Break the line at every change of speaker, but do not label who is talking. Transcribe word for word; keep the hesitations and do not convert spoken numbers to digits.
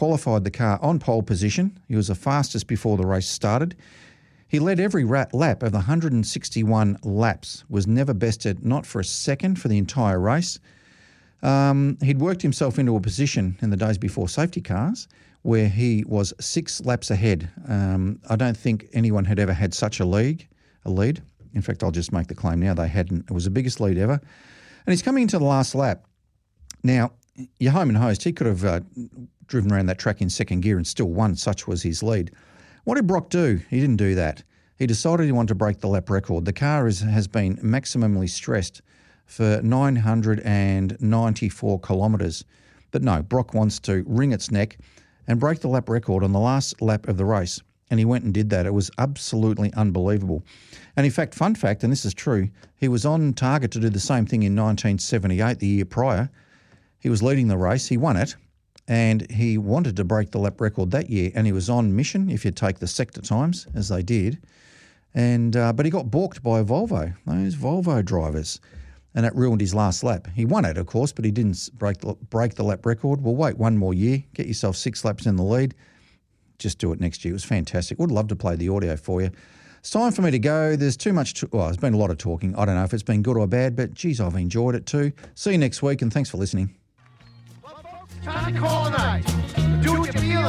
qualified the car on pole position. He was the fastest before the race started. He led every lap of the one hundred sixty-one laps, was never bested, not for a second for the entire race. Um, he'd worked himself into a position in the days before safety cars where he was six laps ahead. Um, I don't think anyone had ever had such a lead. A lead. In fact, I'll just make the claim now they hadn't. It was the biggest lead ever. And he's coming into the last lap. Now, you're home and hosed. He could have uh, driven around that track in second gear and still won. Such was his lead. What did Brock do? He didn't do that. He decided he wanted to break the lap record. The car is, has been maximally stressed for nine hundred ninety-four kilometres. But no, Brock wants to wring its neck and break the lap record on the last lap of the race. And he went and did that. It was absolutely unbelievable. And in fact, fun fact, and this is true, he was on target to do the same thing in nineteen seventy-eight, the year prior. He was leading the race. He won it. And he wanted to break the lap record that year. And he was on mission, if you take the sector times, as they did. And uh, But he got balked by a Volvo, those Volvo drivers. And that ruined his last lap. He won it, of course, but he didn't break the, break the lap record. Well, wait one more year, get yourself six laps in the lead. Just do it next year. It was fantastic. Would love to play the audio for you. It's time for me to go. There's too much, to, well, there's been a lot of talking. I don't know if it's been good or bad, but geez, I've enjoyed it too. See you next week and thanks for listening.
Turn the corner.